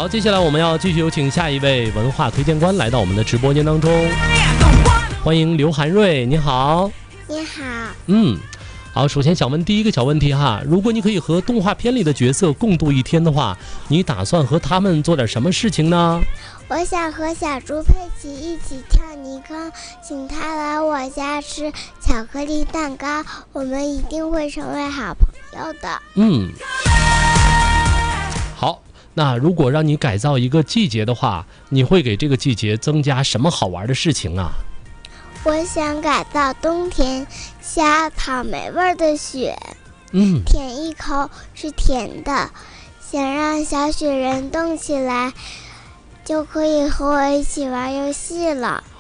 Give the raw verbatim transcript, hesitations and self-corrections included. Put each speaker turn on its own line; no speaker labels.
好，接下来我们要继续有请下一位文化推荐官来到我们的直播间当中，欢迎刘涵瑞，你好。
你好。
嗯，好，首先想问第一个小问题哈，如果你可以和动画片里的角色共度一天的话，你打算和他们做点什么事情呢？
我想和小猪佩奇一起跳泥坑，请他来我家吃巧克力蛋糕，我们一定会成为好朋友的。
嗯，好，那如果让你改造一个季节的话，你会给这个季节增加什么好玩的事情啊？
我想改造冬天下草莓味的雪，
嗯，
舔一口是甜的，想让小雪人动起来，就可以和我一起玩游戏了。